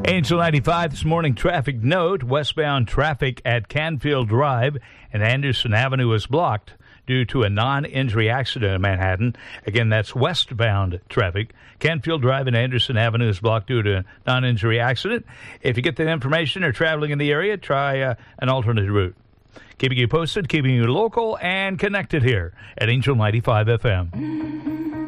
Angel 95 this morning traffic note. Westbound traffic at Canfield Drive and Anderson Avenue is blocked due to a non-injury accident in Manhattan. Again, that's westbound traffic. Canfield Drive and Anderson Avenue is blocked due to a non-injury accident. If you get that information or traveling in the area, try an alternate route. Keeping you posted, keeping you local and connected here at Angel 95 FM.